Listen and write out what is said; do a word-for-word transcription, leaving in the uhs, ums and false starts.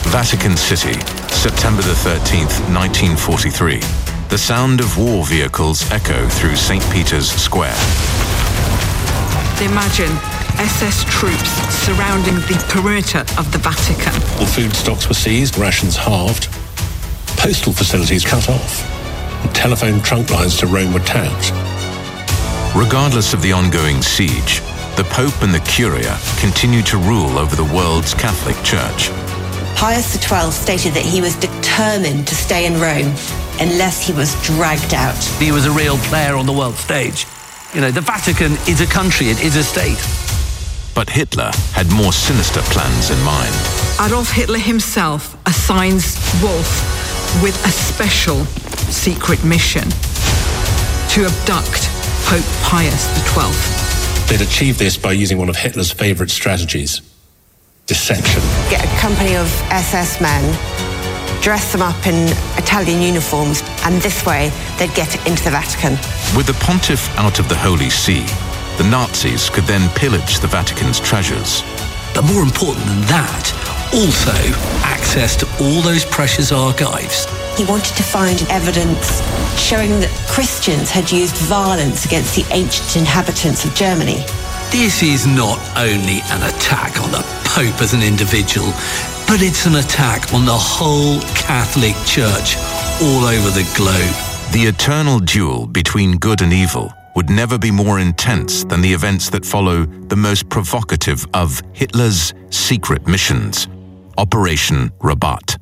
Vatican City, September the thirteenth, nineteen forty-three. The sound of war vehicles echo through Saint Peter's Square. Imagine S S troops surrounding the perimeter of the Vatican. All food stocks were seized, rations halved, postal facilities cut off, and telephone trunk lines to Rome were tapped. Regardless of the ongoing siege, the Pope and the Curia continued to rule over the world's Catholic Church. Pius the twelfth stated that he was determined to stay in Rome unless he was dragged out. He was a real player on the world stage. You know, the Vatican is a country, it is a state. But Hitler had more sinister plans in mind. Adolf Hitler himself assigns Wolff with a special secret mission to abduct Pope Pius the twelfth. They'd achieved this by using one of Hitler's favourite strategies: deception. Get a company of S S men, dress them up in Italian uniforms, and this way they'd get into the Vatican. With the pontiff out of the Holy See, the Nazis could then pillage the Vatican's treasures. But more important than that, also access to all those precious archives. He wanted to find evidence showing that Christians had used violence against the ancient inhabitants of Germany. This is not only an attack on the Pope as an individual, but it's an attack on the whole Catholic Church all over the globe. The eternal duel between good and evil would never be more intense than the events that follow the most provocative of Hitler's secret missions, Operation Rabat.